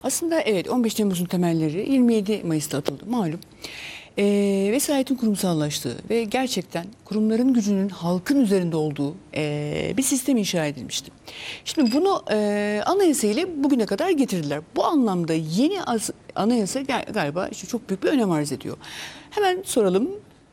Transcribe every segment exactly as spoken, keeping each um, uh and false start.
Aslında evet, on beş Temmuz'un temelleri yirmi yedi Mayıs'ta atıldı malum. Ee, vesayetin kurumsallaştığı ve gerçekten kurumların gücünün halkın üzerinde olduğu e, bir sistem inşa edilmişti. Şimdi bunu e, anayasa ile bugüne kadar getirdiler. Bu anlamda yeni as- anayasa galiba işte çok büyük bir önem arz ediyor. Hemen soralım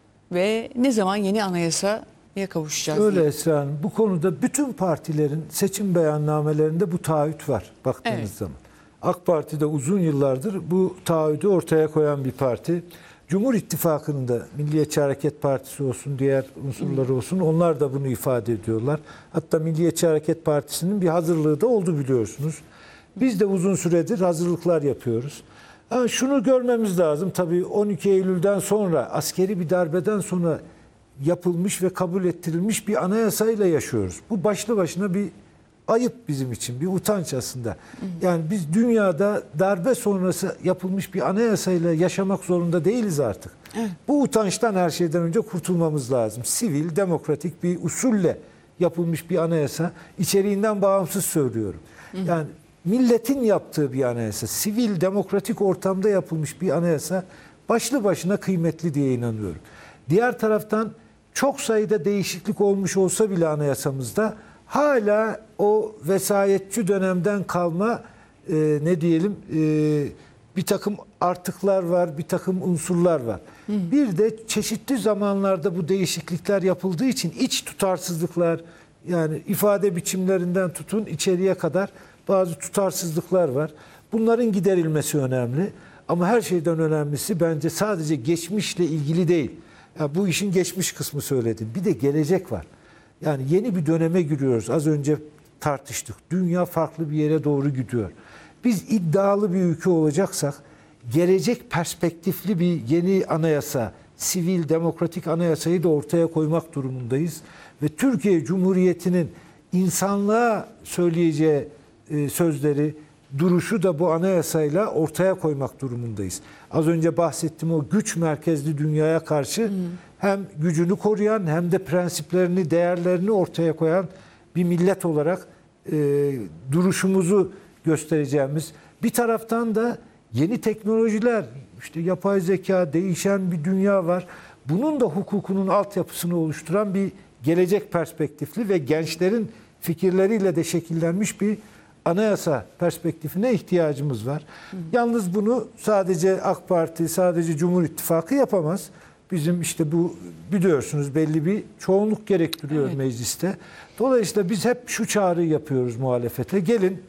ve ne zaman yeni anayasaya kavuşacağız Öyle diye. Esra Hanım, bu konuda bütün partilerin seçim beyannamelerinde bu taahhüt var baktığınız Evet. zaman. AK Parti de uzun yıllardır bu taahhüdü ortaya koyan bir parti. Cumhur İttifakı'nın da Milliyetçi Hareket Partisi olsun, diğer unsurları olsun, onlar da bunu ifade ediyorlar. Hatta Milliyetçi Hareket Partisi'nin bir hazırlığı da oldu biliyorsunuz. Biz de uzun süredir hazırlıklar yapıyoruz. Ama şunu görmemiz lazım, tabii on iki Eylül'den sonra, askeri bir darbeden sonra yapılmış ve kabul ettirilmiş bir anayasayla yaşıyoruz. Bu başlı başına bir ayıp bizim için, bir utanç aslında. Yani biz dünyada darbe sonrası yapılmış bir anayasayla yaşamak zorunda değiliz artık. Evet. Bu utançtan her şeyden önce kurtulmamız lazım. Sivil, demokratik bir usulle yapılmış bir anayasa, içeriğinden bağımsız söylüyorum. Yani milletin yaptığı bir anayasa, sivil, demokratik ortamda yapılmış bir anayasa başlı başına kıymetli diye inanıyorum. Diğer taraftan çok sayıda değişiklik olmuş olsa bile anayasamızda hala o vesayetçi dönemden kalma e, ne diyelim e, bir takım artıklar var, bir takım unsurlar var. Hı. Bir de çeşitli zamanlarda bu değişiklikler yapıldığı için iç tutarsızlıklar, yani ifade biçimlerinden tutun içeriye kadar bazı tutarsızlıklar var. Bunların giderilmesi önemli. Ama her şeyden önemlisi bence sadece geçmişle ilgili değil. Ya bu işin geçmiş kısmı söyledim. Bir de gelecek var. Yani yeni bir döneme giriyoruz. Az önce tartıştık. Dünya farklı bir yere doğru gidiyor. Biz iddialı bir ülke olacaksak gelecek perspektifli bir yeni anayasa, sivil demokratik anayasayı da ortaya koymak durumundayız. Ve Türkiye Cumhuriyeti'nin insanlığa söyleyeceği e, sözleri, duruşu da bu anayasayla ortaya koymak durumundayız. Az önce bahsettiğim o güç merkezli dünyaya karşı hmm. hem gücünü koruyan hem de prensiplerini, değerlerini ortaya koyan bir millet olarak e, duruşumuzu göstereceğimiz. Bir taraftan da yeni teknolojiler, işte yapay zeka, değişen bir dünya var. Bunun da hukukunun altyapısını oluşturan bir gelecek perspektifli ve gençlerin fikirleriyle de şekillenmiş bir anayasa perspektifine ihtiyacımız var. Hı hı. Yalnız bunu sadece AK Parti, sadece Cumhur İttifakı yapamaz. Bizim işte bu biliyorsunuz belli bir çoğunluk gerektiriyor evet. mecliste. Dolayısıyla biz hep şu çağrıyı yapıyoruz muhalefete. Gelin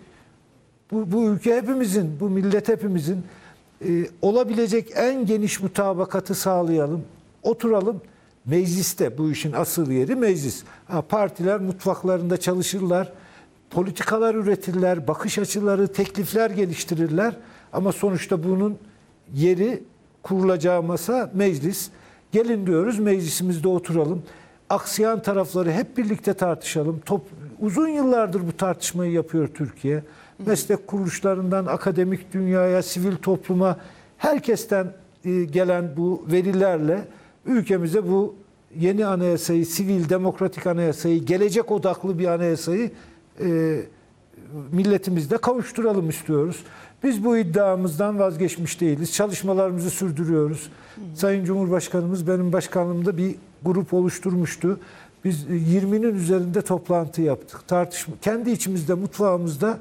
bu, bu ülke hepimizin, bu millet hepimizin e, olabilecek en geniş mutabakatı sağlayalım. Oturalım mecliste, bu işin asıl yeri meclis. Ha, partiler mutfaklarında çalışırlar. Politikalar üretirler, bakış açıları, teklifler geliştirirler. Ama sonuçta bunun yeri, kurulacağı masa meclis. Gelin diyoruz, meclisimizde oturalım. Aksayan tarafları hep birlikte tartışalım. Top, uzun yıllardır bu tartışmayı yapıyor Türkiye. Meslek kuruluşlarından akademik dünyaya, sivil topluma, herkesten gelen bu verilerle ülkemize bu yeni anayasayı, sivil, demokratik anayasayı, gelecek odaklı bir anayasayı E, milletimizde kavuşturalım istiyoruz. Biz bu iddiamızdan vazgeçmiş değiliz. Çalışmalarımızı sürdürüyoruz. Hı. Sayın Cumhurbaşkanımız benim başkanlığımda bir grup oluşturmuştu. Biz yirminin üzerinde toplantı yaptık. Tartışma, kendi içimizde, mutfağımızda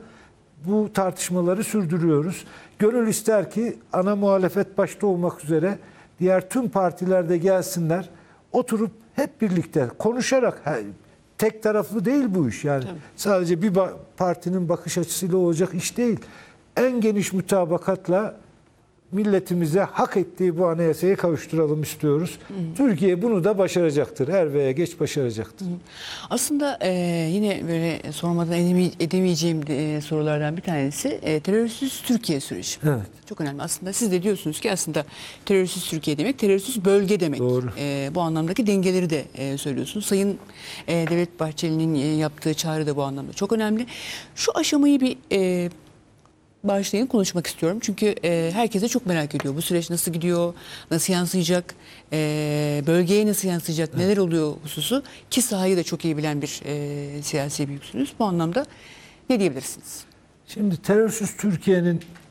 bu tartışmaları sürdürüyoruz. Gönül ister ki ana muhalefet başta olmak üzere diğer tüm partiler de gelsinler. Oturup hep birlikte konuşarak, tek taraflı değil bu iş. Yani tabii. Sadece bir partinin bakış açısıyla olacak iş değil. En geniş mutabakatla milletimize hak ettiği bu anayasayı kavuşturalım istiyoruz. Hı hı. Türkiye bunu da başaracaktır. Er veya geç başaracaktır. Hı hı. Aslında e, yine böyle sormadan edeme, edemeyeceğim e, sorulardan bir tanesi e, terörsüz Türkiye süreci. Evet. Çok önemli. Aslında siz de diyorsunuz ki aslında terörsüz Türkiye demek, terörsüz bölge demek. Doğru. E, bu anlamdaki dengeleri de e, söylüyorsunuz. Sayın e, Devlet Bahçeli'nin e, yaptığı çağrı da bu anlamda çok önemli. Şu aşamayı bir e, başlayın konuşmak istiyorum. Çünkü e, herkes de çok merak ediyor. Bu süreç nasıl gidiyor, nasıl yansıyacak, e, bölgeye nasıl yansıyacak, evet. neler oluyor hususu. Ki sahayı da çok iyi bilen bir e, siyasi büyüksünüz. Bu anlamda ne diyebilirsiniz? Şimdi terörsüz Türkiye'nin